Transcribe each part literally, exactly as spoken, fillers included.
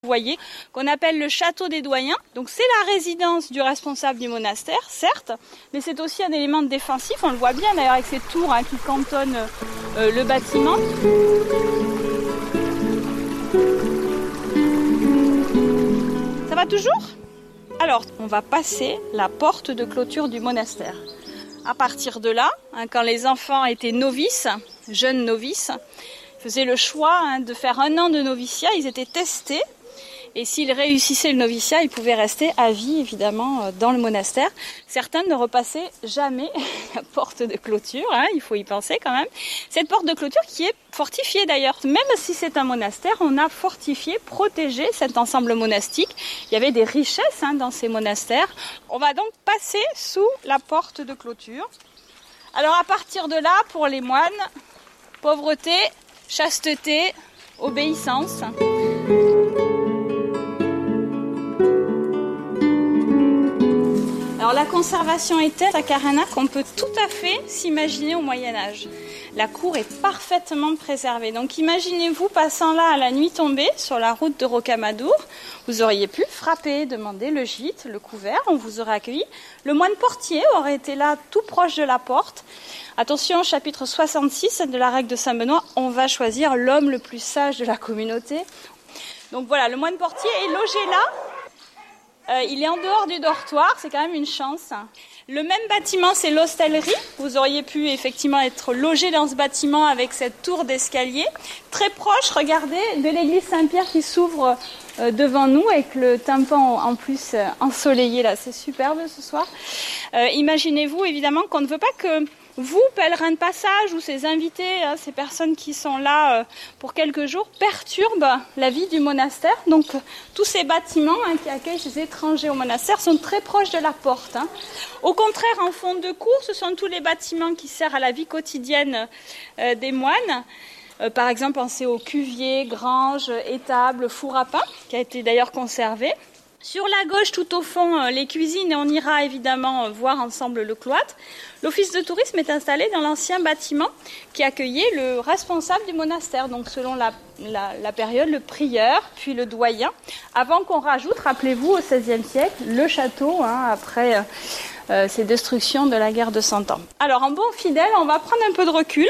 Vous voyez, qu'on appelle le château des doyens. Donc c'est la résidence du responsable du monastère, certes, mais c'est aussi un élément défensif. On le voit bien d'ailleurs avec ces tours hein, qui cantonnent euh, le bâtiment. Ça va toujours ? Alors, on va passer la porte de clôture du monastère. À partir de là, hein, quand les enfants étaient novices, jeunes novices, faisaient le choix hein, de faire un an de noviciat, ils étaient testés. Et s'ils réussissaient le noviciat, ils pouvaient rester à vie, évidemment, dans le monastère. Certains ne repassaient jamais la porte de clôture, hein, il faut y penser quand même. Cette porte de clôture qui est fortifiée d'ailleurs. Même si c'est un monastère, on a fortifié, protégé cet ensemble monastique. Il y avait des richesses hein, dans ces monastères. On va donc passer sous la porte de clôture. Alors à partir de là, pour les moines, pauvreté, chasteté, obéissance. Alors la conservation est telle à Caranac qu'on peut tout à fait s'imaginer au Moyen-Âge. La cour est parfaitement préservée. Donc imaginez-vous passant là à la nuit tombée sur la route de Rocamadour. Vous auriez pu frapper, demander le gîte, le couvert, on vous aurait accueilli. Le moine portier aurait été là tout proche de la porte. Attention, chapitre soixante-six de la règle de Saint-Benoît, on va choisir l'homme le plus sage de la communauté. Donc voilà, le moine portier est logé là. Euh, il est en dehors du dortoir, c'est quand même une chance. Le même bâtiment, c'est l'hostellerie. Vous auriez pu effectivement être logé dans ce bâtiment avec cette tour d'escalier. Très proche, regardez, de l'église Saint-Pierre qui s'ouvre euh, devant nous avec le tympan en plus euh, ensoleillé là. C'est superbe ce soir. Euh, imaginez-vous évidemment qu'on ne veut pas que vous, pèlerins de passage, ou ces invités, hein, ces personnes qui sont là euh, pour quelques jours, perturbent la vie du monastère. Donc, euh, tous ces bâtiments hein, qui accueillent ces étrangers au monastère sont très proches de la porte. Hein. Au contraire, en fond de cour, ce sont tous les bâtiments qui servent à la vie quotidienne euh, des moines. Euh, par exemple, pensez aux cuviers, granges, étables, four à pain, qui a été d'ailleurs conservé. Sur la gauche, tout au fond, euh, les cuisines, et on ira évidemment euh, voir ensemble le cloître. L'office de tourisme est installé dans l'ancien bâtiment qui accueillait le responsable du monastère, donc selon la, la, la période, le prieur, puis le doyen, avant qu'on rajoute, rappelez-vous, au seizième siècle, le château, hein, après euh, euh, ces destructions de la guerre de Cent Ans. Alors, en bon fidèle, on va prendre un peu de recul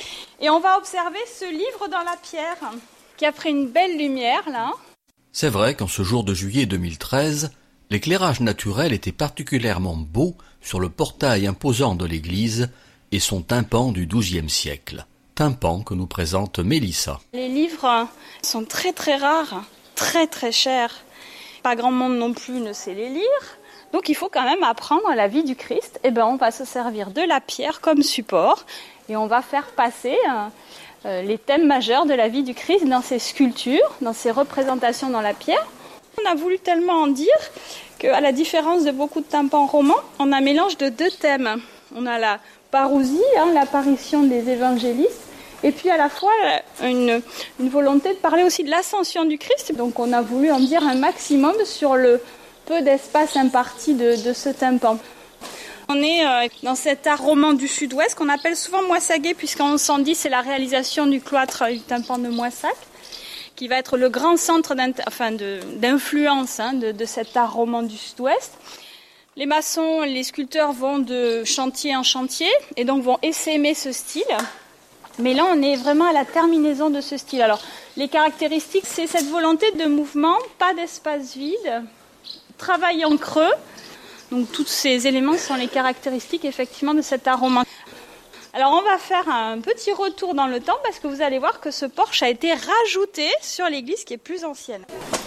et on va observer ce livre dans la pierre qui a pris une belle lumière, là. C'est vrai qu'en ce jour de juillet deux mille treize, l'éclairage naturel était particulièrement beau sur le portail imposant de l'église et son tympan du douzième siècle. Tympan que nous présente Mélissa. Les livres sont très très rares, très très chers. Pas grand monde non plus ne sait les lire. Donc il faut quand même apprendre la vie du Christ. Et ben on va se servir de la pierre comme support et on va faire passer euh, les thèmes majeurs de la vie du Christ dans ses sculptures, dans ses représentations dans la pierre. On a voulu tellement en dire qu'à la différence de beaucoup de tympans romans, on a un mélange de deux thèmes. On a la parousie, hein, l'apparition des évangélistes, et puis à la fois une, une volonté de parler aussi de l'ascension du Christ. Donc on a voulu en dire un maximum sur le peu d'espace imparti de, de ce tympan. On est euh, dans cet art roman du sud-ouest qu'on appelle souvent Moissaguet, puisqu'en onze cent dix c'est la réalisation du cloître du tympan de Moissac, qui va être le grand centre enfin de, d'influence hein, de, de cet art roman du sud-ouest. Les maçons, les sculpteurs vont de chantier en chantier et donc vont essaimer ce style. Mais là, on est vraiment à la terminaison de ce style. Alors, les caractéristiques, c'est cette volonté de mouvement, pas d'espace vide, travail en creux. Donc, tous ces éléments sont les caractéristiques, effectivement, de cet art roman. Alors, on va faire un petit retour dans le temps parce que vous allez voir que ce porche a été rajouté sur l'église qui est plus ancienne.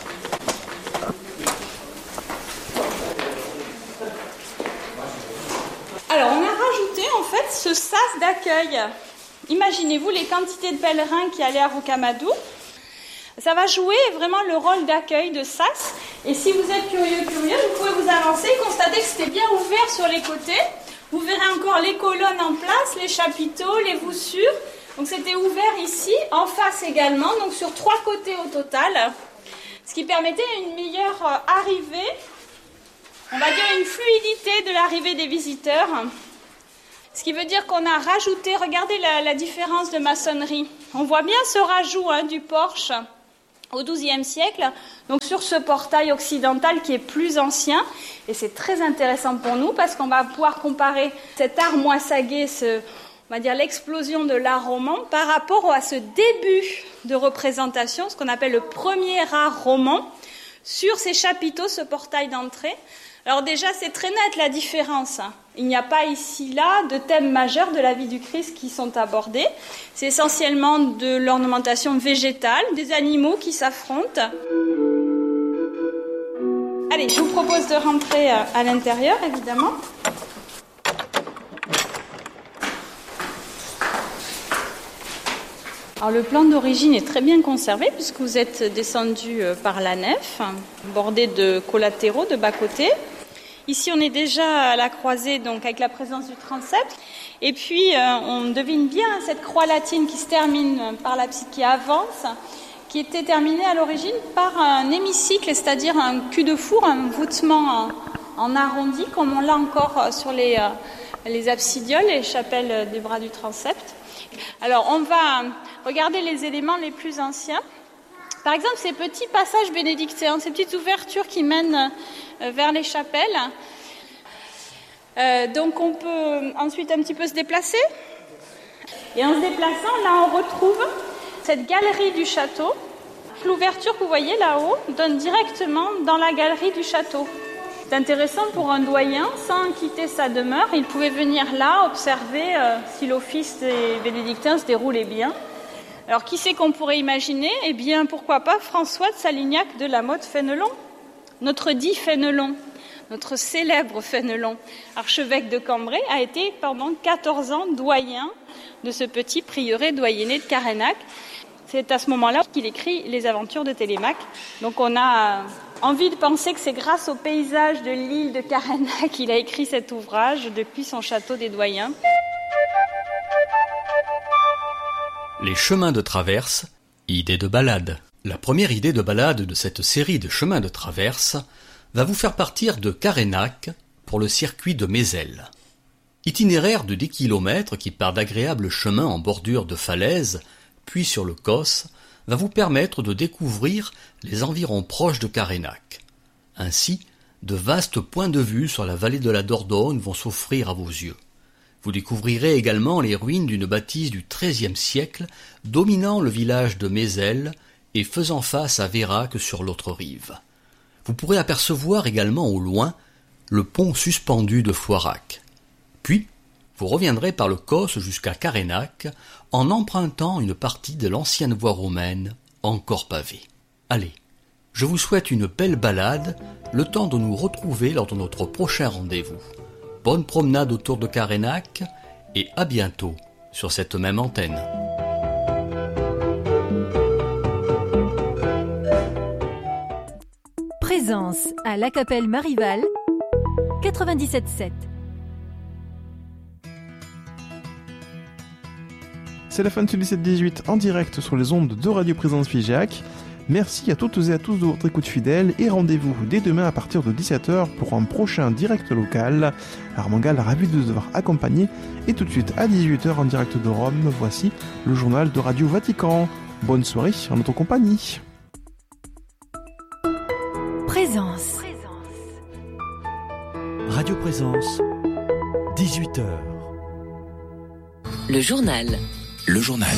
Alors, on a rajouté, en fait, ce sas d'accueil. Imaginez-vous les quantités de pèlerins qui allaient à Rocamadour. Ça va jouer vraiment le rôle d'accueil de sas. Et si vous êtes curieux, curieux, vous pouvez vous avancer et constater que c'était bien ouvert sur les côtés. Vous verrez encore les colonnes en place, les chapiteaux, les voussures. Donc c'était ouvert ici, en face également, donc sur trois côtés au total. Ce qui permettait une meilleure arrivée, on va dire une fluidité de l'arrivée des visiteurs. Ce qui veut dire qu'on a rajouté, regardez la, la différence de maçonnerie. On voit bien ce rajout hein, du porche au douzième siècle, donc sur ce portail occidental qui est plus ancien. Et c'est très intéressant pour nous parce qu'on va pouvoir comparer cet art moissaguet, ce, on va dire l'explosion de l'art roman, par rapport à ce début de représentation, ce qu'on appelle le premier art roman, sur ces chapiteaux, ce portail d'entrée. Alors déjà, c'est très net la différence. Il n'y a pas ici, là, de thèmes majeurs de la vie du Christ qui sont abordés. C'est essentiellement de l'ornementation végétale, des animaux qui s'affrontent. Allez, je vous propose de rentrer à l'intérieur, évidemment. Alors, le plan d'origine est très bien conservé puisque vous êtes descendu par la nef, bordé de collatéraux de bas-côté. Ici, on est déjà à la croisée, donc avec la présence du transept. Et puis, euh, on devine bien cette croix latine qui se termine par l'abside qui avance, qui était terminée à l'origine par un hémicycle, c'est-à-dire un cul de four, un voûtement en, en arrondi, comme on l'a encore sur les, euh, les absidioles, les chapelles des bras du transept. Alors, on va regarder les éléments les plus anciens. Par exemple, ces petits passages bénédictins, ces petites ouvertures qui mènent vers les chapelles. Euh, donc, on peut ensuite un petit peu se déplacer. Et en se déplaçant, là, on retrouve cette galerie du château. L'ouverture que vous voyez là-haut donne directement dans la galerie du château. C'est intéressant pour un doyen, sans quitter sa demeure, il pouvait venir là observer euh, si l'office des bénédictins se déroulait bien. Alors, qui c'est qu'on pourrait imaginer ? Eh bien, pourquoi pas François de Salignac de la Motte Fénelon, notre dit Fénelon, notre célèbre Fénelon, archevêque de Cambrai, a été pendant quatorze ans doyen de ce petit prieuré doyenné de Carénac. C'est à ce moment-là qu'il écrit Les Aventures de Télémaque. Donc, on a envie de penser que c'est grâce au paysage de l'île de Carénac qu'il a écrit cet ouvrage depuis son château des Doyens. Les chemins de traverse, idée de balade. La première idée de balade de cette série de chemins de traverse va vous faire partir de Carénac pour le circuit de Mézelles. Itinéraire de dix kilomètres qui part d'agréables chemins en bordure de falaises, puis sur le Causse, va vous permettre de découvrir les environs proches de Carénac. Ainsi, de vastes points de vue sur la vallée de la Dordogne vont s'offrir à vos yeux. Vous découvrirez également les ruines d'une bâtisse du treizième siècle dominant le village de Mézelles et faisant face à Vérac sur l'autre rive. Vous pourrez apercevoir également au loin le pont suspendu de Floirac. Puis, vous reviendrez par le Causse jusqu'à Carénac en empruntant une partie de l'ancienne voie romaine encore pavée. Allez, je vous souhaite une belle balade, le temps de nous retrouver lors de notre prochain rendez-vous. Bonne promenade autour de Carénac et à bientôt sur cette même antenne. Présence à La Capelle Marival, quatre-vingt-dix-sept sept. C'est la fin de ce dix-sept dix-huit en direct sur les ondes de Radio Présence Figeac. Merci à toutes et à tous de votre écoute fidèle et rendez-vous dès demain à partir de dix-sept heures pour un prochain direct local. Armangal, ravi de vous avoir accompagné. Et tout de suite à dix-huit heures en direct de Rome, voici le journal de Radio Vatican. Bonne soirée en notre compagnie. Présence. Radio Présence, dix-huit heures. Le journal. Le journal.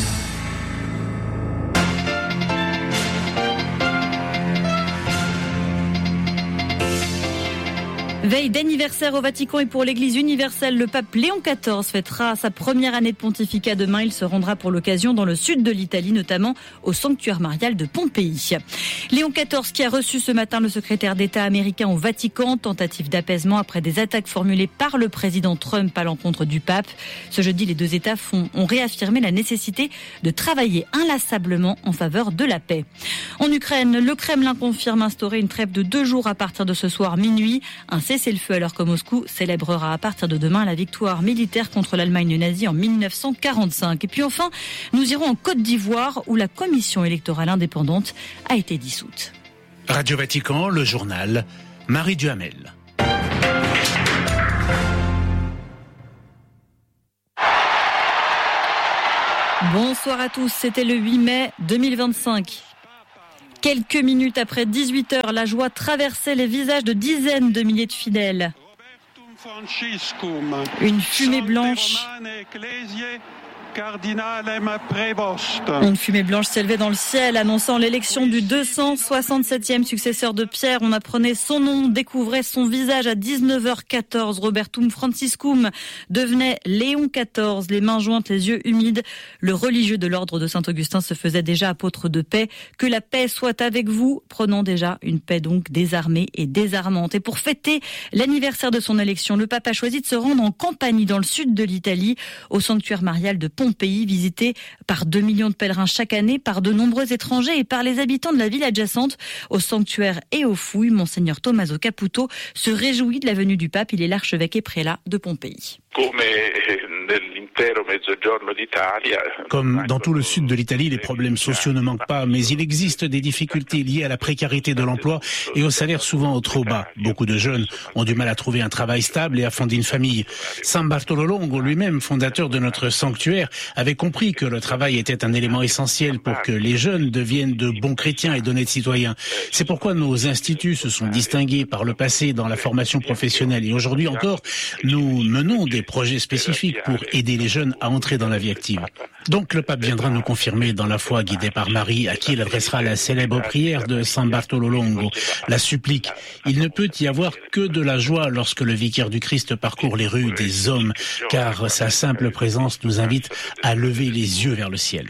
Veille d'anniversaire au Vatican et pour l'Église universelle, le pape Léon quatorze fêtera sa première année de pontificat demain. Il se rendra pour l'occasion dans le sud de l'Italie, notamment au sanctuaire marial de Pompéi. Léon quatorze qui a reçu ce matin le secrétaire d'État américain au Vatican, tentative d'apaisement après des attaques formulées par le président Trump à l'encontre du pape. Ce jeudi, les deux États font, ont réaffirmé la nécessité de travailler inlassablement en faveur de la paix. En Ukraine, le Kremlin confirme instaurer une trêve de deux jours à partir de ce soir minuit. Un cessez-le-feu alors que Moscou célébrera à partir de demain la victoire militaire contre l'Allemagne nazie en mille neuf cent quarante-cinq. Et puis enfin, nous irons en Côte d'Ivoire où la commission électorale indépendante a été dissoute. Radio Vatican, le journal, Marie Duhamel. Bonsoir à tous, c'était le huit mai deux mille vingt-cinq. Quelques minutes après dix-huit heures, la joie traversait les visages de dizaines de milliers de fidèles. Une fumée blanche. Une fumée blanche s'élevait dans le ciel, annonçant l'élection du deux cent soixante-septième successeur de Pierre. On apprenait son nom, découvrait son visage à dix-neuf heures quatorze. Robertum Franciscum devenait Léon quatorze, les mains jointes, les yeux humides. Le religieux de l'ordre de Saint-Augustin se faisait déjà apôtre de paix. Que la paix soit avec vous, prenant déjà une paix donc désarmée et désarmante. Et pour fêter l'anniversaire de son élection, le pape a choisi de se rendre en Campanie, dans le sud de l'Italie, au sanctuaire marial de Pompéi, visité par deux millions de pèlerins chaque année, par de nombreux étrangers et par les habitants de la ville adjacente. Au sanctuaire et aux fouilles, Monseigneur Tommaso Caputo se réjouit de la venue du pape. Il est l'archevêque et prélat de Pompéi. Comme dans tout le sud de l'Italie, les problèmes sociaux ne manquent pas, mais il existe des difficultés liées à la précarité de l'emploi et aux salaires souvent trop bas. Beaucoup de jeunes ont du mal à trouver un travail stable et à fonder une famille. San Bartolo Longo, lui-même fondateur de notre sanctuaire, avait compris que le travail était un élément essentiel pour que les jeunes deviennent de bons chrétiens et d'honnêtes citoyens. C'est pourquoi nos instituts se sont distingués par le passé dans la formation professionnelle et aujourd'hui encore, nous menons des projets spécifiques pour aider les jeunes à entrer dans la vie active. Donc le pape viendra nous confirmer dans la foi guidée par Marie, à qui il adressera la célèbre prière de San Bartolo Longo, la supplique. Il ne peut y avoir que de la joie lorsque le vicaire du Christ parcourt les rues des hommes, car sa simple présence nous invite à lever les yeux vers le ciel.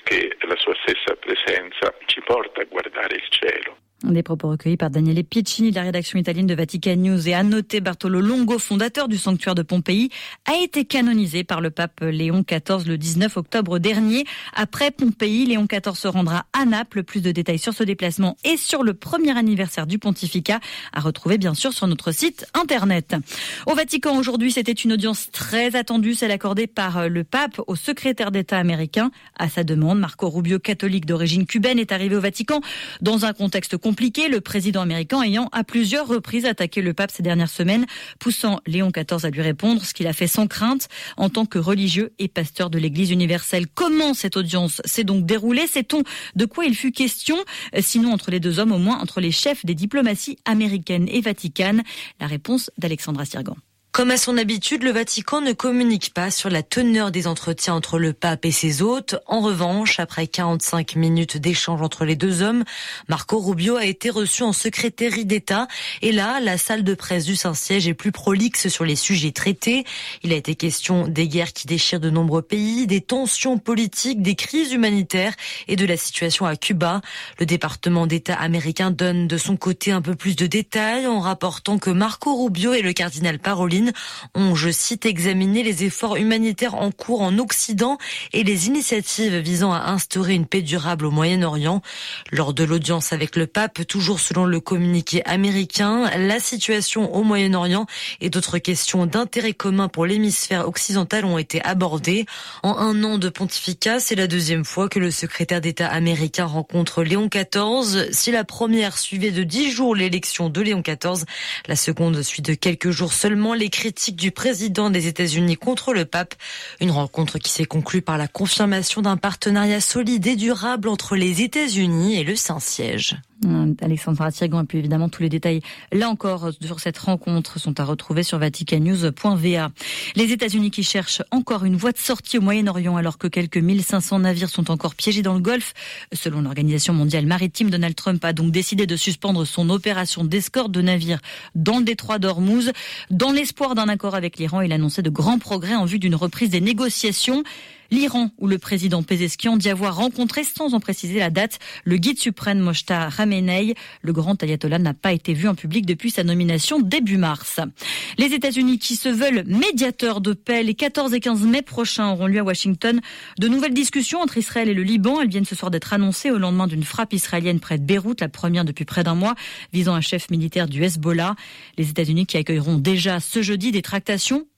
Des propos recueillis par Daniele Piccini de la rédaction italienne de Vatican News. Et à noter, Bartolo Longo, fondateur du sanctuaire de Pompéi, a été canonisé par le pape Léon quatorze le dix-neuf octobre dernier. Après Pompéi, Léon quatorze se rendra à Naples. Plus de détails sur ce déplacement et sur le premier anniversaire du pontificat à retrouver bien sûr sur notre site internet. Au Vatican aujourd'hui, c'était une audience très attendue, celle accordée par le pape au secrétaire d'État américain. À sa demande, Marco Rubio, catholique d'origine cubaine, est arrivé au Vatican dans un contexte compliqué, le président américain ayant à plusieurs reprises attaqué le pape ces dernières semaines, poussant Léon quatorze à lui répondre, ce qu'il a fait sans crainte en tant que religieux et pasteur de l'Église universelle. Comment cette audience s'est donc déroulée? Sait-on de quoi il fut question? Sinon entre les deux hommes, au moins entre les chefs des diplomaties américaines et vaticanes. La réponse d'Alexandra Sirgan. Comme à son habitude, le Vatican ne communique pas sur la teneur des entretiens entre le pape et ses hôtes. En revanche, après quarante-cinq minutes d'échange entre les deux hommes, Marco Rubio a été reçu en secrétairie d'État. Et là, la salle de presse du Saint-Siège est plus prolixe sur les sujets traités. Il a été question des guerres qui déchirent de nombreux pays, des tensions politiques, des crises humanitaires et de la situation à Cuba. Le département d'État américain donne de son côté un peu plus de détails en rapportant que Marco Rubio et le cardinal Parolin ont, je cite, examiné les efforts humanitaires en cours en Occident et les initiatives visant à instaurer une paix durable au Moyen-Orient. Lors de l'audience avec le pape, toujours selon le communiqué américain, la situation au Moyen-Orient et d'autres questions d'intérêt commun pour l'hémisphère occidental ont été abordées. En un an de pontificat, c'est la deuxième fois que le secrétaire d'État américain rencontre Léon quatorze. Si la première suivait de dix jours l'élection de Léon quatorze, la seconde suit de quelques jours seulement les critiques du président des États-Unis contre le pape. Une rencontre qui s'est conclue par la confirmation d'un partenariat solide et durable entre les États-Unis et le Saint-Siège. Alexandra Thiergan, et puis évidemment tous les détails là encore sur cette rencontre sont à retrouver sur vatican news point v a. Les États-Unis qui cherchent encore une voie de sortie au Moyen-Orient alors que quelques mille cinq cents navires sont encore piégés dans le Golfe. Selon l'Organisation mondiale maritime, Donald Trump a donc décidé de suspendre son opération d'escorte de navires dans le détroit d'Ormuz. Dans l'espoir d'un accord avec l'Iran, il annonçait de grands progrès en vue d'une reprise des négociations. L'Iran, où le président Pezeshkian dit avoir rencontré, sans en préciser la date, le guide suprême Mojtaba Khamenei. Le grand ayatollah n'a pas été vu en public depuis sa nomination début mars. Les États-Unis qui se veulent médiateurs de paix, les quatorze et quinze mai prochains auront lieu à Washington. De nouvelles discussions entre Israël et le Liban. Elles viennent ce soir d'être annoncées au lendemain d'une frappe israélienne près de Beyrouth, la première depuis près d'un mois, visant un chef militaire du Hezbollah. Les États-Unis qui accueilleront déjà ce jeudi des tractations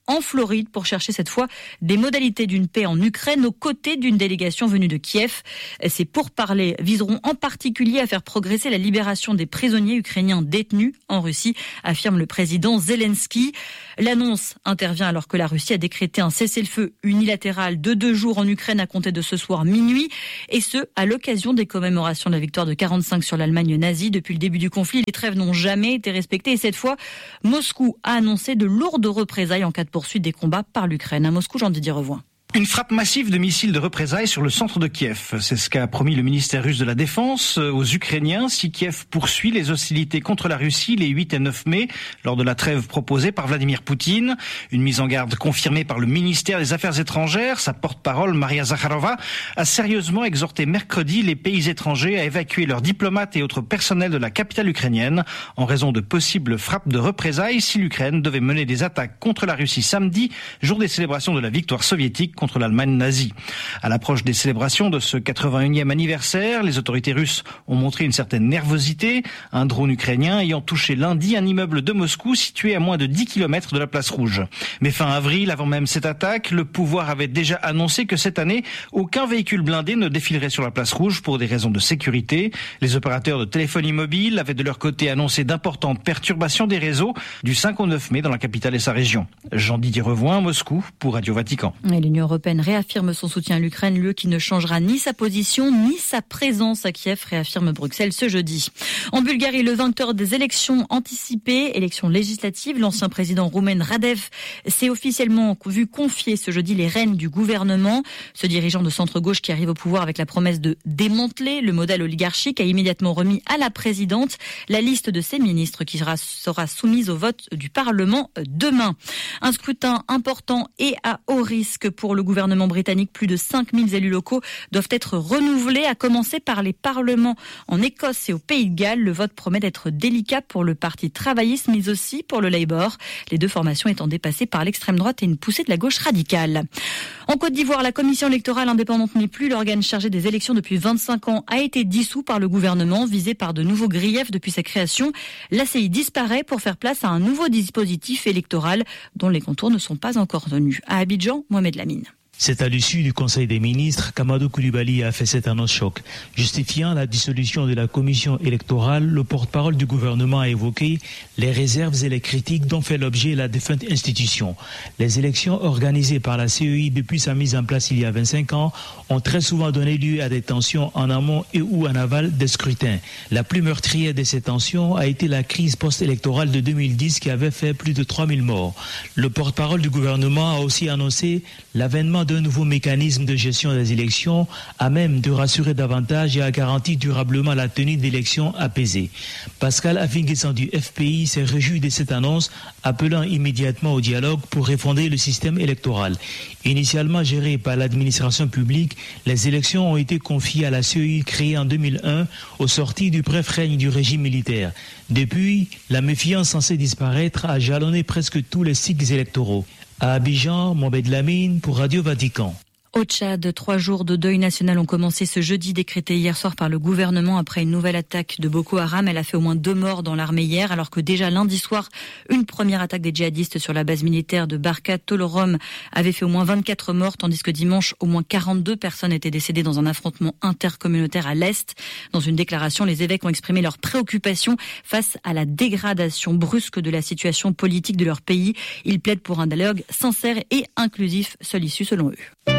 en Floride pour chercher cette fois des modalités d'une paix en Ukraine aux côtés d'une délégation venue de Kiev. Ces pourparlers viseront en particulier à faire progresser la libération des prisonniers ukrainiens détenus en Russie, affirme le président Zelensky. L'annonce intervient alors que la Russie a décrété un cessez-le-feu unilatéral de deux jours en Ukraine à compter de ce soir minuit, et ce, à l'occasion des commémorations de la victoire de quarante-cinq sur l'Allemagne nazie. Depuis le début du conflit, les trêves n'ont jamais été respectées et cette fois, Moscou a annoncé de lourdes représailles en cas de poursuite des combats par l'Ukraine. À Moscou, Jean-Didier Revoin. Une frappe massive de missiles de représailles sur le centre de Kiev. C'est ce qu'a promis le ministère russe de la Défense aux Ukrainiens si Kiev poursuit les hostilités contre la Russie les huit et neuf mai lors de la trêve proposée par Vladimir Poutine. Une mise en garde confirmée par le ministère des Affaires étrangères. Sa porte-parole, Maria Zakharova, a sérieusement exhorté mercredi les pays étrangers à évacuer leurs diplomates et autres personnels de la capitale ukrainienne en raison de possibles frappes de représailles si l'Ukraine devait mener des attaques contre la Russie samedi, jour des célébrations de la victoire soviétique contre l'Allemagne nazie. À l'approche des célébrations de ce quatre-vingt-unième anniversaire, les autorités russes ont montré une certaine nervosité, un drone ukrainien ayant touché lundi un immeuble de Moscou situé à moins de dix kilomètres de la place Rouge. Mais fin avril, avant même cette attaque, le pouvoir avait déjà annoncé que cette année, aucun véhicule blindé ne défilerait sur la place Rouge pour des raisons de sécurité. Les opérateurs de téléphonie mobile avaient de leur côté annoncé d'importantes perturbations des réseaux du cinq au neuf mai dans la capitale et sa région. Jean-Didier Revoin, Moscou, pour Radio Vatican. Et l'Union européenne réaffirme son soutien à l'Ukraine, lieu qui ne changera ni sa position ni sa présence à Kiev, réaffirme Bruxelles ce jeudi. En Bulgarie, le vainqueur des élections anticipées, élections législatives, l'ancien président roumain Radev s'est officiellement vu confier ce jeudi les rênes du gouvernement. Ce dirigeant de centre-gauche qui arrive au pouvoir avec la promesse de démanteler le modèle oligarchique a immédiatement remis à la présidente la liste de ses ministres qui sera, sera soumise au vote du Parlement demain. Un scrutin important et à haut risque pour le gouvernement britannique. Plus de cinq mille élus locaux doivent être renouvelés, à commencer par les parlements en Écosse et au Pays de Galles. Le vote promet d'être délicat pour le parti travailliste, mais aussi pour le Labour. Les deux formations étant dépassées par l'extrême droite et une poussée de la gauche radicale. En Côte d'Ivoire, la commission électorale indépendante n'est plus. L'organe chargé des élections depuis vingt-cinq ans a été dissous par le gouvernement, visé par de nouveaux griefs depuis sa création. L'A C I disparaît pour faire place à un nouveau dispositif électoral dont les contours ne sont pas encore connus. À Abidjan, Mohamed Lamine. C'est à l'issue du Conseil des ministres qu'Amadou Koulibaly a fait cette annonce choc. Justifiant la dissolution de la commission électorale, le porte-parole du gouvernement a évoqué les réserves et les critiques dont fait l'objet la défunte institution. Les élections organisées par la C E I depuis sa mise en place il y a vingt-cinq ans ont très souvent donné lieu à des tensions en amont et ou en aval des scrutins. La plus meurtrière de ces tensions a été la crise post-électorale de deux mille dix qui avait fait plus de trois mille morts. Le porte-parole du gouvernement a aussi annoncé l'avènement d'un nouveau mécanisme de gestion des élections à même de rassurer davantage et à garantir durablement la tenue d'élections apaisées. Pascal Afinguessan du F P I s'est réjoui de cette annonce, appelant immédiatement au dialogue pour refonder le système électoral. Initialement géré par l'administration publique, les élections ont été confiées à la C E I créée en deux mille un au sortir du bref règne du régime militaire. Depuis, la méfiance censée disparaître a jalonné presque tous les cycles électoraux. À Abidjan, Mohamed Lamine pour Radio Vatican. Au Tchad, trois jours de deuil national ont commencé ce jeudi, décrété hier soir par le gouvernement après une nouvelle attaque de Boko Haram. Elle a fait au moins deux morts dans l'armée hier, alors que déjà lundi soir, une première attaque des djihadistes sur la base militaire de Barka Tolorom avait fait au moins vingt-quatre morts, tandis que dimanche, au moins quarante-deux personnes étaient décédées dans un affrontement intercommunautaire à l'Est. Dans une déclaration, les évêques ont exprimé leur préoccupation face à la dégradation brusque de la situation politique de leur pays. Ils plaident pour un dialogue sincère et inclusif, seule issue selon eux.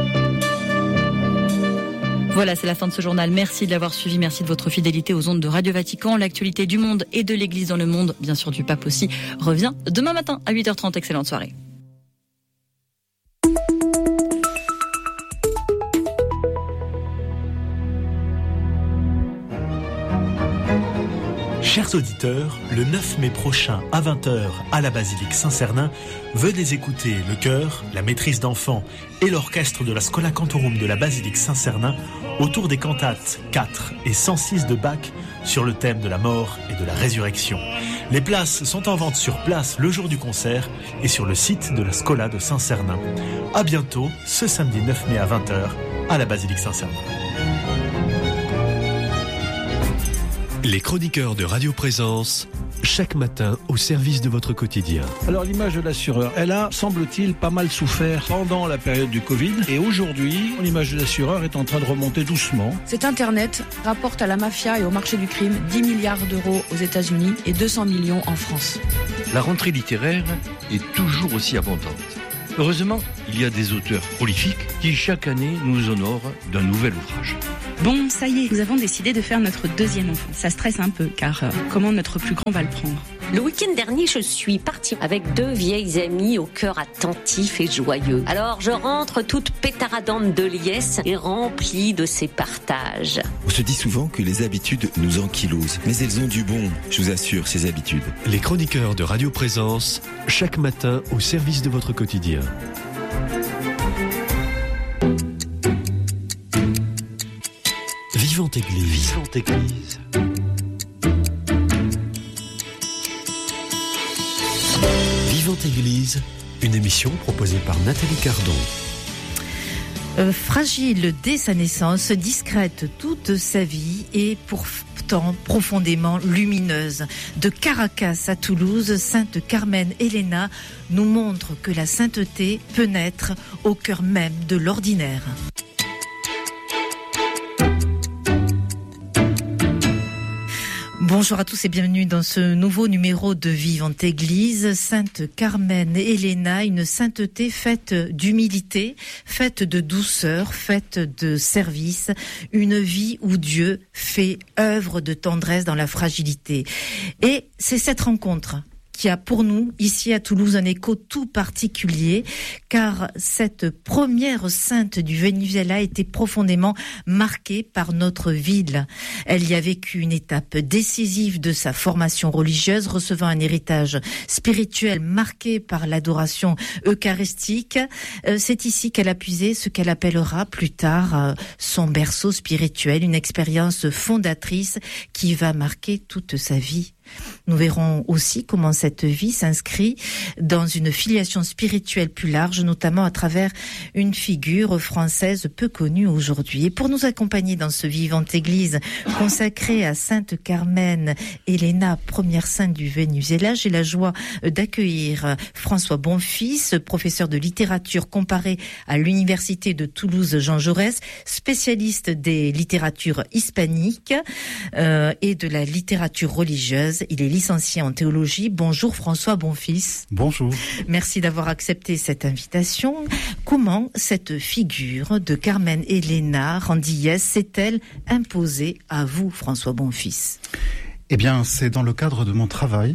Voilà, c'est la fin de ce journal. Merci de l'avoir suivi. Merci de votre fidélité aux ondes de Radio Vatican. L'actualité du monde et de l'Église dans le monde, bien sûr du pape aussi, revient demain matin à huit heures trente. Excellente soirée. Chers auditeurs, le neuf mai prochain à vingt heures à la basilique Saint-Cernin, venez écouter le chœur, la maîtrise d'enfants et l'orchestre de la Schola Cantorum de la basilique Saint-Cernin autour des cantates quatre et cent six de Bach sur le thème de la mort et de la résurrection. Les places sont en vente sur place le jour du concert et sur le site de la Schola de Saint-Cernin. À bientôt, ce samedi neuf mai à vingt heures à la basilique Saint-Cernin. Les chroniqueurs de Radio Présence, chaque matin au service de votre quotidien. Alors l'image de l'assureur, elle a, semble-t-il, pas mal souffert pendant la période du Covid. Et aujourd'hui, l'image de l'assureur est en train de remonter doucement. Cet Internet rapporte à la mafia et au marché du crime dix milliards d'euros aux États-Unis et deux cents millions en France. La rentrée littéraire est toujours aussi abondante. Heureusement, il y a des auteurs prolifiques qui chaque année nous honorent d'un nouvel ouvrage. Bon, ça y est, nous avons décidé de faire notre deuxième enfant. Ça stresse un peu, car euh, comment notre plus grand va le prendre ? Le week-end dernier, je suis partie avec deux vieilles amies au cœur attentif et joyeux. Alors je rentre toute pétaradante de liesse et remplie de ces partages. On se dit souvent que les habitudes nous ankylosent, mais elles ont du bon, je vous assure, ces habitudes. Les chroniqueurs de Radio Présence, chaque matin au service de votre quotidien. Vivante Église. Vivante Église. Vivante Église, une émission proposée par Nathalie Cardon. Euh, fragile dès sa naissance, discrète toute sa vie et pourtant profondément lumineuse. De Caracas à Toulouse, Sainte Carmen Elena nous montre que la sainteté peut naître au cœur même de l'ordinaire. Bonjour à tous et bienvenue dans ce nouveau numéro de Vivante Église. Sainte Carmen Elena, une sainteté faite d'humilité, faite de douceur, faite de service, une vie où Dieu fait œuvre de tendresse dans la fragilité. Et c'est cette rencontre qui a pour nous, ici à Toulouse, un écho tout particulier, car cette première sainte du Venezuela a été profondément marquée par notre ville. Elle y a vécu une étape décisive de sa formation religieuse, recevant un héritage spirituel marqué par l'adoration eucharistique. C'est ici qu'elle a puisé ce qu'elle appellera plus tard son berceau spirituel, une expérience fondatrice qui va marquer toute sa vie. Nous verrons aussi comment cette vie s'inscrit dans une filiation spirituelle plus large, notamment à travers une figure française peu connue aujourd'hui. Et pour nous accompagner dans ce Vivante Église consacré à Sainte Carmen Elena, première sainte du Venezuela, j'ai la joie d'accueillir François Bonfils, professeur de littérature comparée à l'Université de Toulouse Jean Jaurès, spécialiste des littératures hispaniques euh, et de la littérature religieuse. Il est licencié en théologie. Bonjour François Bonfils. Bonjour. Merci d'avoir accepté cette invitation. Comment cette figure de Carmen Elena Randilles s'est-elle imposée à vous, François Bonfils ? Eh bien, c'est dans le cadre de mon travail.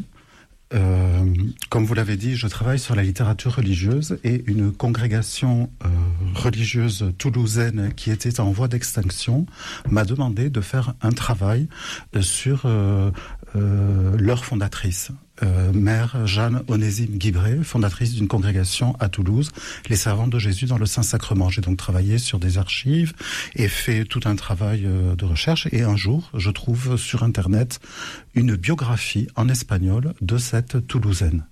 Euh, comme vous l'avez dit, je travaille sur la littérature religieuse et une congrégation euh, religieuse toulousaine qui était en voie d'extinction m'a demandé de faire un travail euh, sur euh, euh, leur fondatrice, euh, Mère Jeanne Onésime Guibré, fondatrice d'une congrégation à Toulouse, les Servantes de Jésus dans le Saint-Sacrement. J'ai donc travaillé sur des archives et fait tout un travail euh, de recherche. Et un jour, je trouve sur Internet une biographie en espagnol de cette Toulousaine,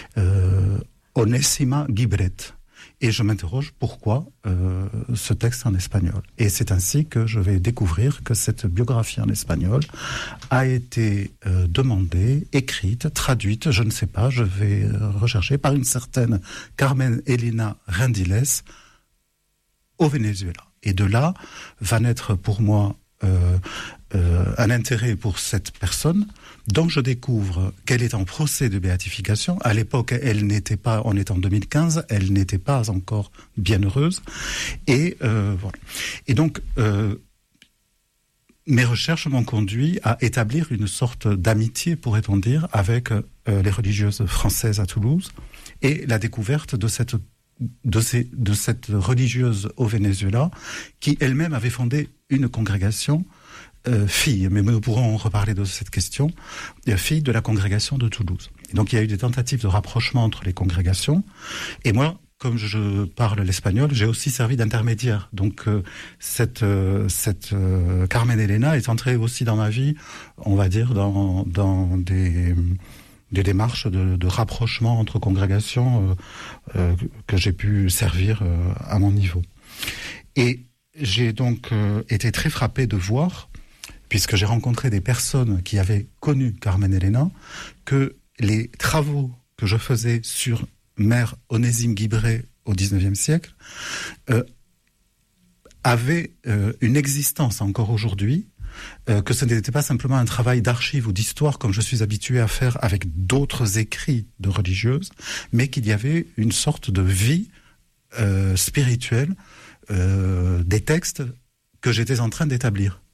euh, Onésima Guibret. Et je m'interroge pourquoi euh, ce texte en espagnol. Et c'est ainsi que je vais découvrir que cette biographie en espagnol a été euh, demandée, écrite, traduite, je ne sais pas, je vais euh, rechercher, par une certaine Carmen Elena Randilles au Venezuela. Et de là va naître pour moi euh, euh, un intérêt pour cette personne, dont je découvre qu'elle est en procès de béatification. À l'époque, elle n'était pas, on est en deux mille quinze, elle n'était pas encore bienheureuse. Et euh, voilà. Et donc, euh, mes recherches m'ont conduit à établir une sorte d'amitié, pourrait-on dire, avec euh, les religieuses françaises à Toulouse, et la découverte de cette de, ces, de cette religieuse au Venezuela, qui elle-même avait fondé une congrégation Euh, fille, mais nous pourrons reparler de cette question, euh, fille de la congrégation de Toulouse. Et donc il y a eu des tentatives de rapprochement entre les congrégations, et moi, comme je parle l'espagnol, j'ai aussi servi d'intermédiaire. Donc euh, cette, euh, cette euh, Carmen Elena est entrée aussi dans ma vie, on va dire, dans, dans des, des démarches de, de rapprochement entre congrégations euh, euh, que j'ai pu servir euh, à mon niveau. Et j'ai donc euh, été très frappé de voir puisque j'ai rencontré des personnes qui avaient connu Carmen Elena, que les travaux que je faisais sur Mère Onésime Guibret au dix-neuvième siècle euh, avaient euh, une existence encore aujourd'hui, euh, que ce n'était pas simplement un travail d'archives ou d'histoire comme je suis habitué à faire avec d'autres écrits de religieuses, mais qu'il y avait une sorte de vie euh, spirituelle euh, des textes que j'étais en train d'établir.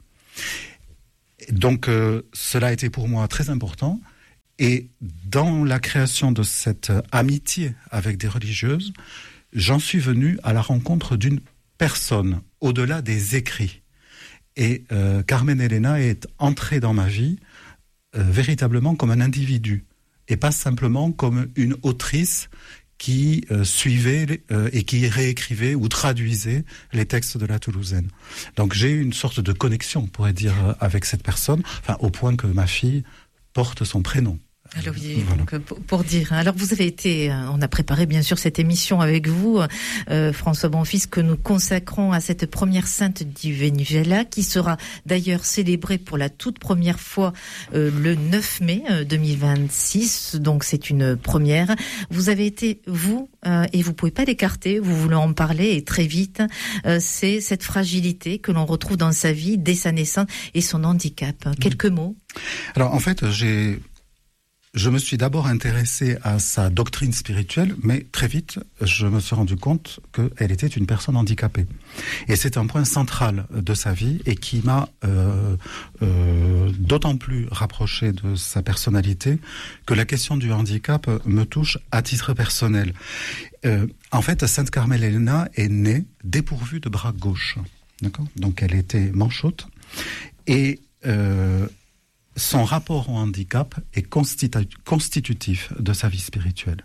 Donc euh, cela a été pour moi très important, et dans la création de cette amitié avec des religieuses, j'en suis venu à la rencontre d'une personne, au-delà des écrits. Et euh, Carmen Elena est entrée dans ma vie euh, véritablement comme un individu, et pas simplement comme une autrice qui euh, suivait euh, et qui réécrivait ou traduisait les textes de la Toulousaine. Donc j'ai eu une sorte de connexion, on pourrait dire, avec cette personne, enfin au point que ma fille porte son prénom. Alors oui, voilà. Donc, pour, pour dire. Alors vous avez été, on a préparé bien sûr cette émission avec vous, euh, François Bonfils, que nous consacrons à cette première sainte du Venezuela, qui sera d'ailleurs célébrée pour la toute première fois euh, le neuf mai deux mille vingt-six. Donc c'est une première. Vous avez été, vous, euh, et vous pouvez pas l'écarter, vous voulez en parler et très vite, euh, c'est cette fragilité que l'on retrouve dans sa vie dès sa naissance et son handicap. Quelques mots. Alors en fait, j'ai... Je me suis d'abord intéressé à sa doctrine spirituelle, mais très vite, je me suis rendu compte qu'elle était une personne handicapée. Et c'est un point central de sa vie et qui m'a euh, euh, d'autant plus rapproché de sa personnalité que la question du handicap me touche à titre personnel. Euh, en fait, Sainte Carmen Elena est née dépourvue de bras gauche. D'accord ? Donc elle était manchotte et... Euh, son rapport au handicap est constitu- constitutif de sa vie spirituelle.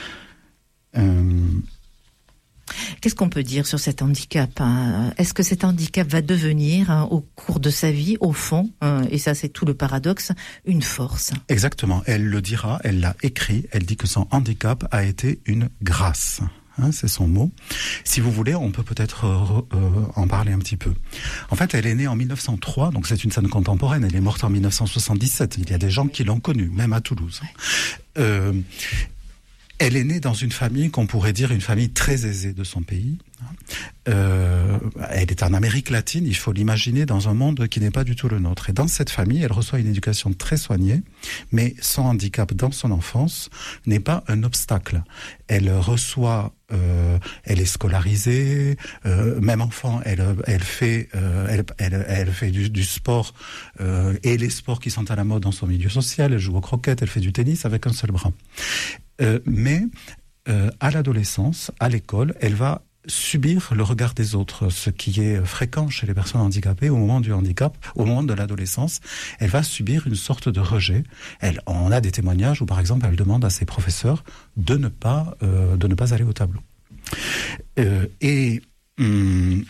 Euh... Qu'est-ce qu'on peut dire sur cet handicap, hein ? Est-ce que cet handicap va devenir, hein, au cours de sa vie, au fond, hein, et ça c'est tout le paradoxe, une force ? Exactement, elle le dira, elle l'a écrit, elle dit que son handicap a été une grâce. Hein, c'est son mot. Si vous voulez, on peut peut-être euh, euh, en parler un petit peu. En fait, elle est née en mille neuf cent trois, donc c'est une sainte contemporaine. Elle est morte en mille neuf cent soixante-dix-sept. Il y a des gens qui l'ont connue, même à Toulouse. Euh, elle est née dans une famille qu'on pourrait dire une famille très aisée de son pays. Euh, elle est en Amérique latine, il faut l'imaginer dans un monde qui n'est pas du tout le nôtre. Et dans cette famille, elle reçoit une éducation très soignée, mais son handicap dans son enfance n'est pas un obstacle. Elle reçoit, euh, elle est scolarisée, euh, même enfant, elle, elle fait, euh, elle, elle, elle fait du, du sport euh, et les sports qui sont à la mode dans son milieu social. Elle joue au croquet, elle fait du tennis avec un seul bras. Euh, mais euh, à l'adolescence, à l'école, elle va subir le regard des autres, ce qui est fréquent chez les personnes handicapées au moment du handicap, au moment de l'adolescence. Elle va subir une sorte de rejet. Elle, on a des témoignages où, par exemple, elle demande à ses professeurs de ne pas, euh, de ne pas aller au tableau. Euh, et hum,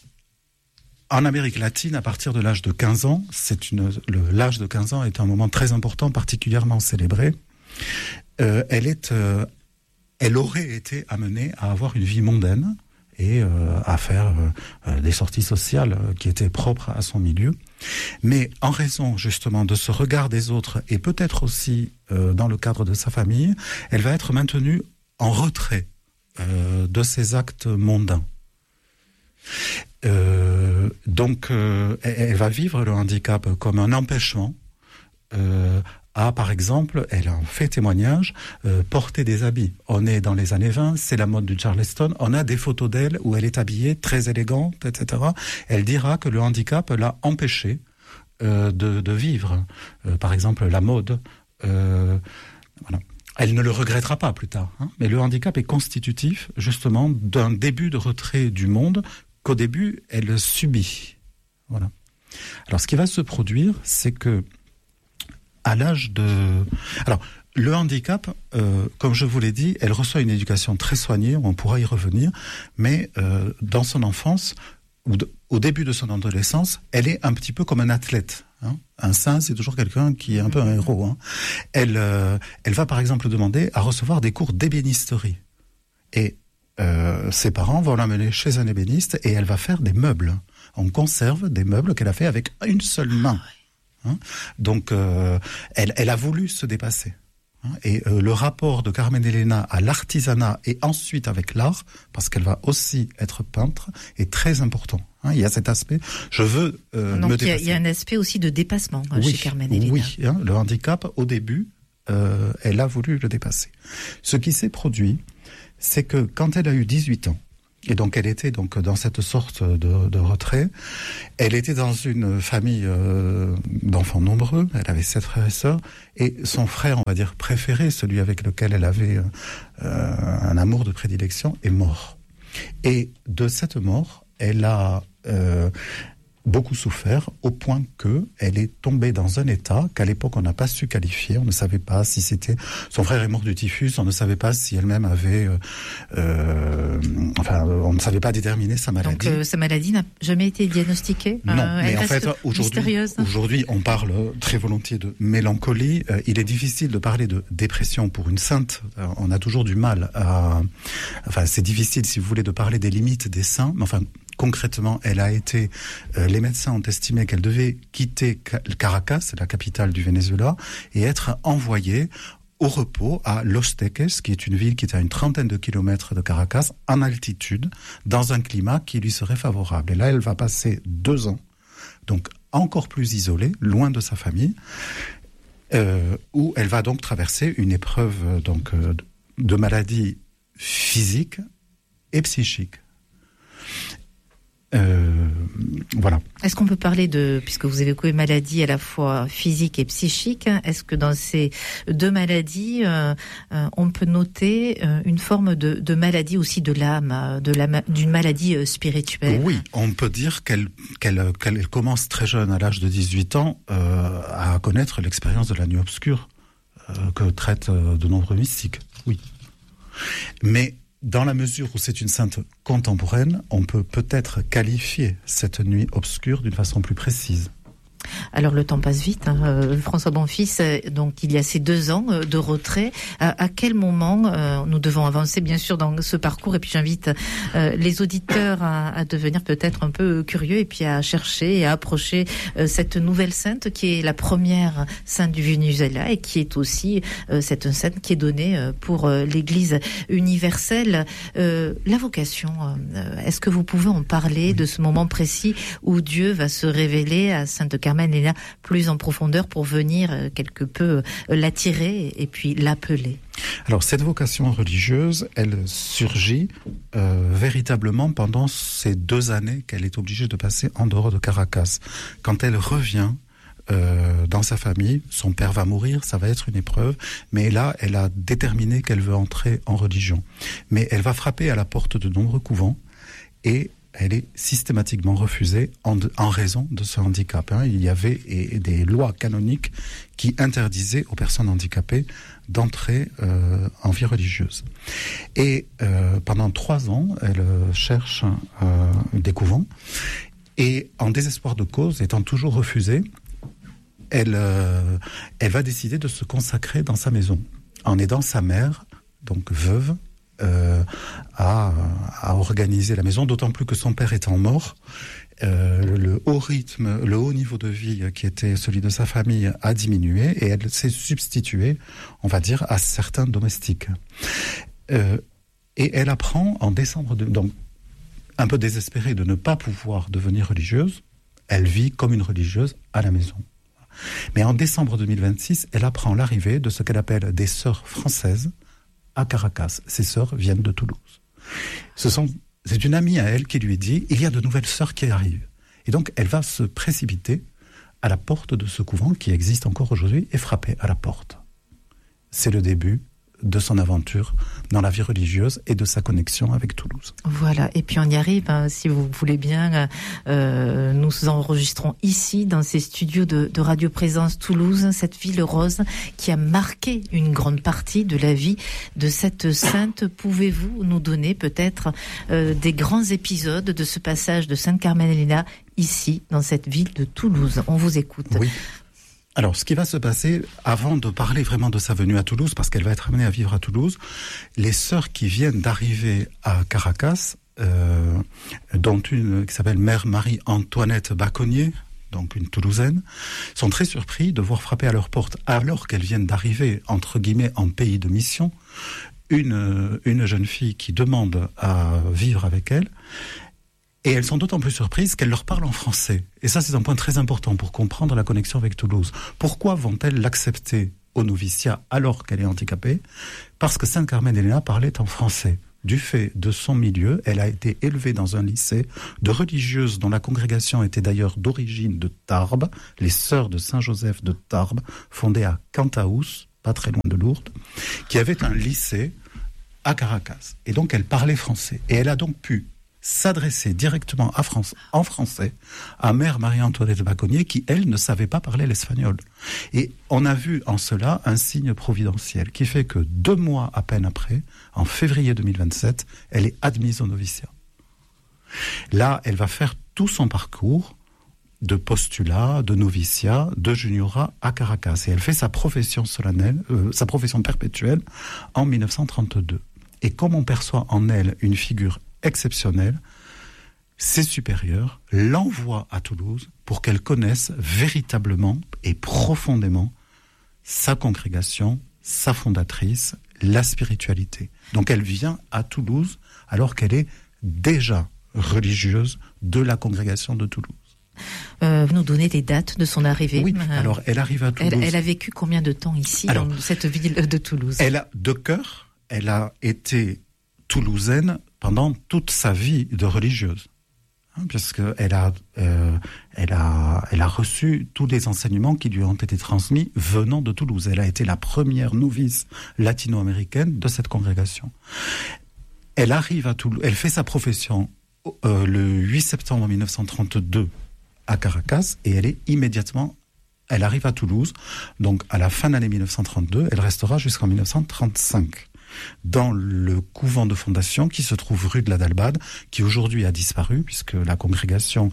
en Amérique latine, à partir de l'âge de quinze ans, c'est une, le, l'âge de quinze ans est un moment très important, particulièrement célébré. Euh, elle est, euh, elle aurait été amenée à avoir une vie mondaine et euh, à faire euh, des sorties sociales euh, qui étaient propres à son milieu. Mais en raison justement de ce regard des autres et peut-être aussi euh, dans le cadre de sa famille, elle va être maintenue en retrait euh, de ses actes mondains. Euh, donc euh, elle, elle va vivre le handicap comme un empêchement euh, à, par exemple, elle en fait témoignage, euh, porter des habits. On est dans les années vingt, c'est la mode du Charleston, on a des photos d'elle où elle est habillée, très élégante, et cetera. Elle dira que le handicap l'a empêchée euh, de, de vivre, euh, par exemple, la mode. Euh, voilà. Elle ne le regrettera pas plus tard, hein, mais le handicap est constitutif, justement, d'un début de retrait du monde qu'au début, elle subit. Voilà. Alors, ce qui va se produire, c'est que à l'âge de... Alors, le handicap, euh, comme je vous l'ai dit, elle reçoit une éducation très soignée, on pourra y revenir, mais euh, dans son enfance, ou de, au début de son adolescence, elle est un petit peu comme un athlète. Hein. Un saint, c'est toujours quelqu'un qui est un peu un héros. Hein. Elle, euh, elle va par exemple demander à recevoir des cours d'ébénisterie. Et euh, ses parents vont l'amener chez un ébéniste et elle va faire des meubles. On conserve des meubles qu'elle a fait avec une seule main. Hein, donc, euh, elle, elle a voulu se dépasser. Hein, et euh, le rapport de Carmen Elena à l'artisanat et ensuite avec l'art, parce qu'elle va aussi être peintre, est très important. Hein, il y a cet aspect. Je veux euh, donc me il y, a, dépasser. il y a un aspect aussi de dépassement oui, chez Carmen Elena. Oui, hein, le handicap, au début, euh, elle a voulu le dépasser. Ce qui s'est produit, c'est que quand elle a eu dix-huit ans, et donc elle était donc dans cette sorte de, de retrait, elle était dans une famille euh, d'enfants nombreux, elle avait sept frères et sœurs, et son frère, on va dire préféré, celui avec lequel elle avait euh, un amour de prédilection, est mort. Et de cette mort, elle a euh, beaucoup souffert, au point que elle est tombée dans un état qu'à l'époque on n'a pas su qualifier. On ne savait pas si c'était... Son frère est mort du typhus, on ne savait pas si elle-même avait... Euh, euh, enfin, on ne savait pas déterminer sa maladie. Donc euh, sa maladie n'a jamais été diagnostiquée. Non, euh, mais elle en reste fait, aujourd'hui, mystérieuse. aujourd'hui, on parle très volontiers de mélancolie. Euh, il est difficile de parler de dépression pour une sainte. Euh, on a toujours du mal à... Enfin, c'est difficile, si vous voulez, de parler des limites des saints, mais enfin... Concrètement, elle a été. Euh, les médecins ont estimé qu'elle devait quitter Caracas, la capitale du Venezuela, et être envoyée au repos à Los Teques, qui est une ville qui est à une trentaine de kilomètres de Caracas, en altitude, dans un climat qui lui serait favorable. Et là, elle va passer deux ans, donc encore plus isolée, loin de sa famille, euh, où elle va donc traverser une épreuve donc euh, de maladie physique et psychique. Euh, voilà. Est-ce qu'on peut parler de, puisque vous évoquez maladie à la fois physique et psychique, est-ce que dans ces deux maladies, euh, euh, on peut noter euh, une forme de, de maladie aussi de l'âme, de la, d'une maladie euh, spirituelle? Oui, on peut dire qu'elle, qu'elle, qu'elle commence très jeune, à l'âge de dix-huit ans, euh, à connaître l'expérience de la nuit obscure euh, que traitent euh, de nombreux mystiques. Oui. Mais dans la mesure où c'est une sainte contemporaine, on peut peut-être qualifier cette nuit obscure d'une façon plus précise. Alors le temps passe vite, hein. euh, François Bonfils, euh, donc il y a ces deux ans euh, de retrait. À, à quel moment euh, nous devons avancer bien sûr dans ce parcours, et puis j'invite euh, les auditeurs à, à devenir peut-être un peu curieux et puis à chercher et à approcher euh, cette nouvelle sainte qui est la première sainte du Venezuela et qui est aussi euh, cette sainte qui est donnée euh, pour euh, l'Église universelle. Euh, la vocation, euh, est-ce que vous pouvez en parler de ce moment précis où Dieu va se révéler à Sainte Carmen Elena plus en profondeur pour venir euh, quelque peu euh, l'attirer et puis l'appeler? Alors cette vocation religieuse, elle surgit euh, véritablement pendant ces deux années qu'elle est obligée de passer en dehors de Caracas. Quand elle revient euh, dans sa famille, son père va mourir, ça va être une épreuve, mais là, elle a déterminé qu'elle veut entrer en religion. Mais elle va frapper à la porte de nombreux couvents et elle est systématiquement refusée en, de, en raison de ce handicap. Hein. Il y avait et, et des lois canoniques qui interdisaient aux personnes handicapées d'entrer euh, en vie religieuse. Et euh, pendant trois ans, elle euh, cherche euh, des couvents. Et en désespoir de cause, étant toujours refusée, elle, euh, elle va décider de se consacrer dans sa maison, en aidant sa mère, donc veuve, Euh, à, à organiser la maison, d'autant plus que son père étant mort, euh, le, le haut rythme, le haut niveau de vie qui était celui de sa famille a diminué et elle s'est substituée, on va dire, à certains domestiques. Euh, et elle apprend en décembre, de, donc un peu désespérée de ne pas pouvoir devenir religieuse, elle vit comme une religieuse à la maison. Mais en décembre deux mille vingt-six, elle apprend l'arrivée de ce qu'elle appelle des sœurs françaises à Caracas. Ces sœurs viennent de Toulouse. Ce sont, c'est une amie à elle qui lui dit, il y a de nouvelles sœurs qui arrivent. Et donc, elle va se précipiter à la porte de ce couvent qui existe encore aujourd'hui et frapper à la porte. C'est le début de son aventure dans la vie religieuse et de sa connexion avec Toulouse. Voilà, et puis on y arrive, hein, si vous voulez bien, euh, nous enregistrons ici, dans ces studios de, de Radio Présence Toulouse, cette ville rose qui a marqué une grande partie de la vie de cette sainte. Pouvez-vous nous donner peut-être euh, des grands épisodes de ce passage de Sainte Carmen Elena ici, dans cette ville de Toulouse? On vous écoute. Oui. Alors, ce qui va se passer, avant de parler vraiment de sa venue à Toulouse, parce qu'elle va être amenée à vivre à Toulouse, les sœurs qui viennent d'arriver à Caracas euh, dont une qui s'appelle Mère Marie-Antoinette Baconnier, donc une Toulousaine, sont très surpris de voir frapper à leur porte, alors qu'elles viennent d'arriver, entre guillemets, en pays de mission, une, une jeune fille qui demande à vivre avec elles. Et elles sont d'autant plus surprises qu'elle leur parle en français. Et ça, c'est un point très important pour comprendre la connexion avec Toulouse. Pourquoi vont-elles l'accepter au noviciat alors qu'elle est handicapée ? Parce que Sainte Carmen Elena parlait en français. Du fait de son milieu, elle a été élevée dans un lycée de religieuses dont la congrégation était d'ailleurs d'origine de Tarbes, les Sœurs de Saint-Joseph de Tarbes, fondées à Cantaous, pas très loin de Lourdes, qui avait un lycée à Caracas. Et donc elle parlait français. Et elle a donc pu s'adresser directement à France, en français à Mère Marie-Antoinette Baconnier qui, elle, ne savait pas parler l'espagnol. Et on a vu en cela un signe providentiel qui fait que deux mois à peine après, en février deux mille vingt-sept, elle est admise au noviciat. Là, elle va faire tout son parcours de postulat, de noviciat, de juniorat à Caracas. Et elle fait sa profession solennelle, euh, sa profession perpétuelle en mille neuf cent trente-deux. Et comme on perçoit en elle une figure exceptionnelle, ses supérieurs l'envoient à Toulouse pour qu'elle connaisse véritablement et profondément sa congrégation, sa fondatrice, la spiritualité. Donc elle vient à Toulouse alors qu'elle est déjà religieuse de la congrégation de Toulouse. Euh, vous nous donnez les dates de son arrivée. Oui, euh, alors elle arrive à Toulouse. Elle, elle a vécu combien de temps ici, alors, dans cette ville de Toulouse ? Elle a de cœur, elle a été toulousaine pendant toute sa vie de religieuse, hein, puisqu'elle a, euh, elle a, elle a reçu tous les enseignements qui lui ont été transmis venant de Toulouse. Elle a été la première novice latino-américaine de cette congrégation. Elle arrive à Toulouse, elle fait sa profession euh, le huit septembre mille neuf cent trente-deux à Caracas et elle est immédiatement, elle arrive à Toulouse, donc à la fin de l'année mille neuf cent trente-deux, elle restera jusqu'en mille neuf cent trente-cinq. Dans le couvent de fondation qui se trouve rue de la Dalbade, qui aujourd'hui a disparu puisque la congrégation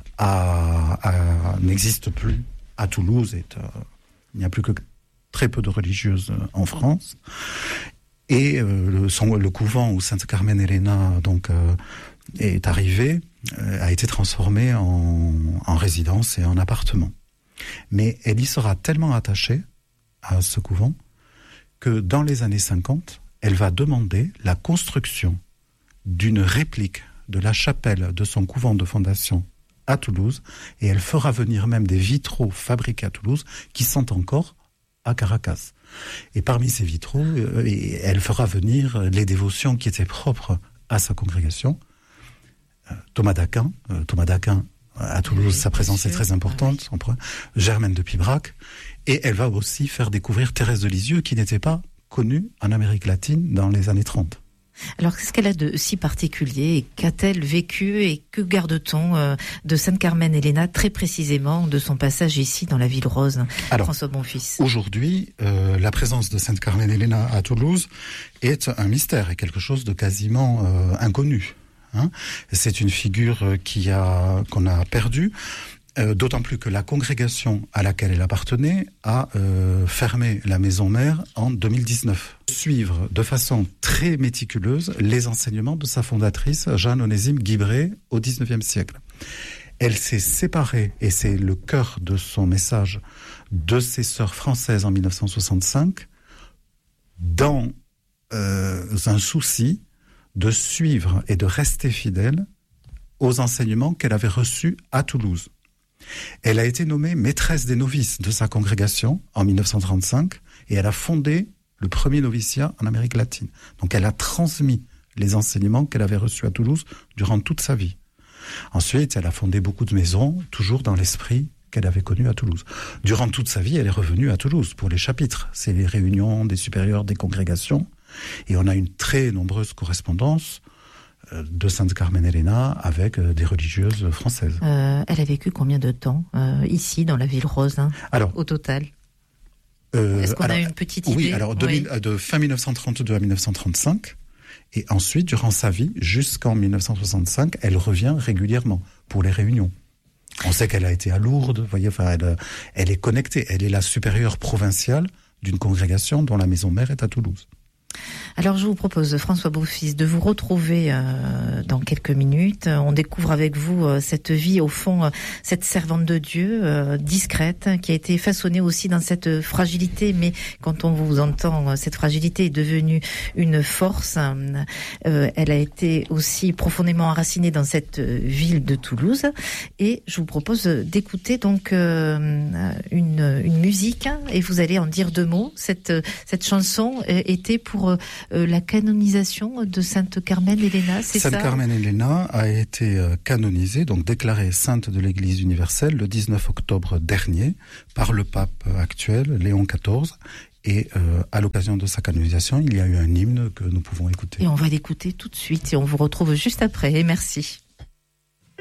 a, a, n'existe plus à Toulouse. Et, euh, il n'y a plus que très peu de religieuses en France. Et euh, le, son, le couvent où Sainte Carmen Elena donc, euh, est arrivé euh, a été transformé en, en résidence et en appartement. Mais elle y sera tellement attachée à ce couvent que dans les années cinquante, elle va demander la construction d'une réplique de la chapelle de son couvent de fondation à Toulouse, et elle fera venir même des vitraux fabriqués à Toulouse qui sont encore à Caracas. Et parmi ces vitraux, elle fera venir les dévotions qui étaient propres à sa congrégation. Thomas d'Aquin, Thomas d'Aquin à Toulouse, oui, sa présence est très importante, ah, oui. Germaine de Pibrac, et elle va aussi faire découvrir Thérèse de Lisieux qui n'était pas connue en Amérique latine dans les années trente. Alors, qu'est-ce qu'elle a de si particulier et qu'a-t-elle vécu et que garde-t-on euh, de Sainte Carmen Elena très précisément de son passage ici dans la Ville Rose, Alors, François Bonfils? Aujourd'hui, euh, la présence de Sainte Carmen Elena à Toulouse est un mystère et quelque chose de quasiment euh, inconnu. Hein. C'est une figure qui a, qu'on a perdue. Euh, d'autant plus que la congrégation à laquelle elle appartenait a euh, fermé la maison mère en deux mille dix-neuf. Suivre de façon très méticuleuse les enseignements de sa fondatrice, Jeanne-Onésime Guibret, au dix-neuvième siècle. Elle s'est séparée, et c'est le cœur de son message, de ses sœurs françaises en mille neuf cent soixante-cinq, dans euh, un souci de suivre et de rester fidèle aux enseignements qu'elle avait reçus à Toulouse. Elle a été nommée maîtresse des novices de sa congrégation en mille neuf cent trente-cinq et elle a fondé le premier noviciat en Amérique latine. Donc elle a transmis les enseignements qu'elle avait reçus à Toulouse durant toute sa vie. Ensuite, elle a fondé beaucoup de maisons, toujours dans l'esprit qu'elle avait connu à Toulouse. Durant toute sa vie, elle est revenue à Toulouse pour les chapitres. C'est les réunions des supérieurs des congrégations. Et on a une très nombreuse correspondance de Sainte Carmen Elena avec des religieuses françaises. Euh, elle a vécu combien de temps euh, ici dans la Ville Rose, hein, alors, au total euh, Est-ce qu'on alors, a une petite idée? Oui, alors de, oui. de fin mille neuf cent trente-deux à mille neuf cent trente-cinq, et ensuite, durant sa vie, jusqu'en mille neuf cent soixante-cinq, elle revient régulièrement pour les réunions. On sait qu'elle a été à Lourdes, vous voyez, enfin, elle, elle est connectée, elle est la supérieure provinciale d'une congrégation dont la maison mère est à Toulouse. Alors je vous propose, François Beaufils, de vous retrouver euh, dans quelques minutes. On découvre avec vous euh, cette vie, au fond, euh, cette servante de Dieu, euh, discrète, qui a été façonnée aussi dans cette fragilité, mais quand on vous entend, cette fragilité est devenue une force. Euh, elle a été aussi profondément enracinée dans cette ville de Toulouse. Et je vous propose d'écouter donc euh, une, une musique, et vous allez en dire deux mots. Cette, cette chanson était pour euh, la canonisation de Sainte Carmen Elena, c'est ça ? Sainte Carmen Elena a été canonisée, donc déclarée sainte de l'Église universelle le dix-neuf octobre dernier par le pape actuel, Léon quatorze. Et euh, à l'occasion de sa canonisation, il y a eu un hymne que nous pouvons écouter. Et on va l'écouter tout de suite et on vous retrouve juste après. Et merci.